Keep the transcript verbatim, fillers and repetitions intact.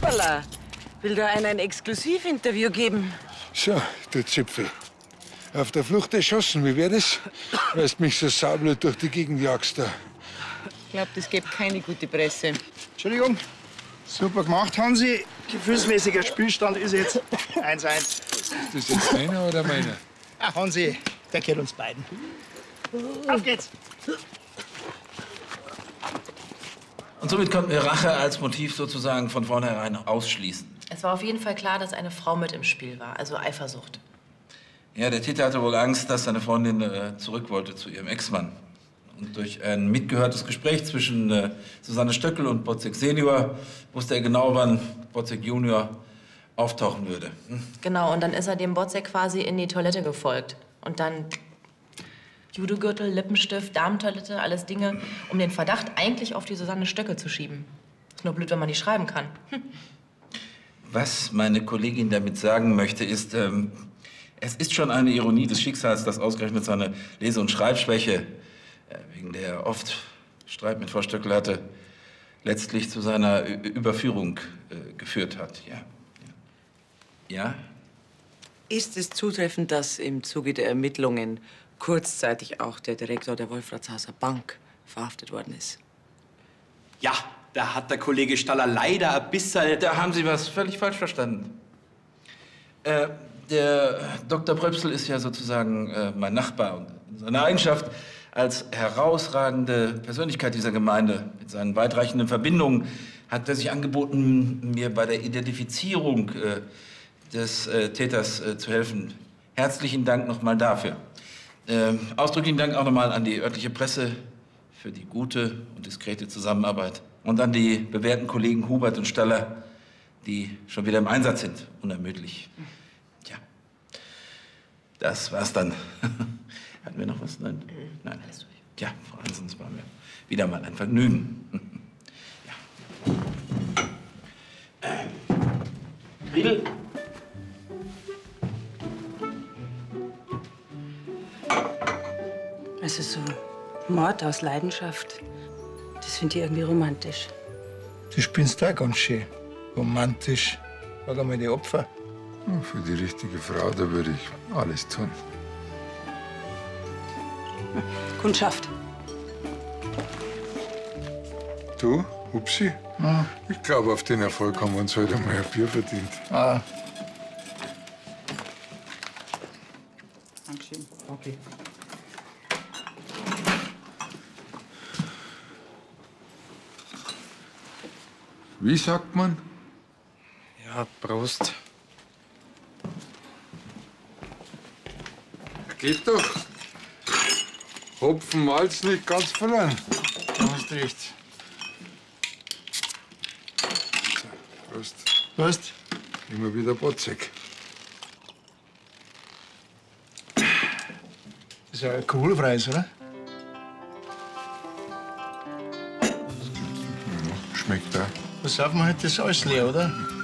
Hoppala. Will da einer ein Exklusivinterview geben? So, du Zipfel. Auf der Flucht erschossen, wie wär das? Weil du mich so saublöd durch die Gegend jagst da. Ich glaube, das gibt keine gute Presse. Entschuldigung. Super gemacht, Hansi. Gefühlsmäßiger Spielstand ist jetzt eins eins. Ist das jetzt einer oder meiner? Ach, Hansi, der gehört uns beiden. Auf geht's. Und somit konnten wir Rache als Motiv sozusagen von vornherein ausschließen. Es war auf jeden Fall klar, dass eine Frau mit im Spiel war, also Eifersucht. Ja, der Täter hatte wohl Angst, dass seine Freundin äh, zurück wollte zu ihrem Ex-Mann. Und durch ein mitgehörtes Gespräch zwischen äh, Susanne Stöckel und Botzek Senior wusste er genau, wann Botzek Junior auftauchen würde. Hm? Genau, und dann ist er dem Botzek quasi in die Toilette gefolgt. Und dann Judogürtel, Lippenstift, Damentoilette, alles Dinge, um den Verdacht eigentlich auf die Susanne Stöckel zu schieben. Ist nur blöd, wenn man nicht schreiben kann. Hm. Was meine Kollegin damit sagen möchte, ist, ähm, es ist schon eine Ironie des Schicksals, dass ausgerechnet seine Lese- und Schreibschwäche, äh, wegen der er oft Streit mit Frau Stöckel hatte, letztlich zu seiner Ü Überführung äh, geführt hat. Ja. Ja? Ja? Ist es zutreffend, dass im Zuge der Ermittlungen kurzzeitig auch der Direktor der Wolfratshauser Bank verhaftet worden ist? Ja, da hat der Kollege Staller leider ein bisschen... Da haben Sie was völlig falsch verstanden. Äh, der Doktor Pröpsel ist ja sozusagen äh, mein Nachbar. Und in seiner Eigenschaft als herausragende Persönlichkeit dieser Gemeinde mit seinen weitreichenden Verbindungen hat er sich angeboten, mir bei der Identifizierung äh, des äh, Täters äh, zu helfen. Herzlichen Dank nochmal dafür. Äh, ausdrücklichen Dank auch nochmal an die örtliche Presse für die gute und diskrete Zusammenarbeit. Und an die bewährten Kollegen Hubert und Staller, die schon wieder im Einsatz sind, unermüdlich. Tja, das war's dann. Hatten wir noch was? Nein? Nein. Tja, Frau Hansen, es war mir wieder mal ein Vergnügen. Ja. Äh, Riedel? Also so Mord aus Leidenschaft, das finde ich irgendwie romantisch. Du spinnst da ganz schön. Romantisch. Frag einmal die Opfer. Ja, für die richtige Frau, da würde ich alles tun. Kundschaft. Du, Hupsi? Ja. Ich glaube, auf den Erfolg haben wir uns heute mal ein Bier verdient. Ah. Dankeschön. Okay. Wie sagt man? Ja, Prost. Geht doch. Hopfen, Malz nicht ganz verloren. Du hast recht. So, Prost. Prost. Immer wieder Botzek. Das ist ja alkoholfreies, oder? Schmeckt da. Was saufen wir heute? Das ist alles leer, oder?